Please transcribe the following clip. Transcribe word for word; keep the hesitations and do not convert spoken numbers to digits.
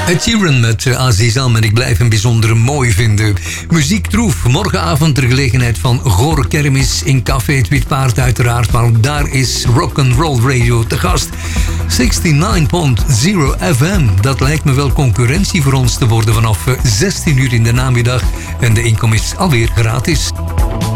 Ed Sheeran met Azizam en ik blijf hem bijzonder mooi vinden. Muziek troef, morgenavond ter gelegenheid van Gore Kermis in Café Het Wietpaard uiteraard. Maar daar is Rock'n'Roll Radio te gast. negenenzestig komma nul F M. Dat lijkt me wel concurrentie voor ons te worden vanaf zestien uur in de namiddag. En de inkom is alweer gratis.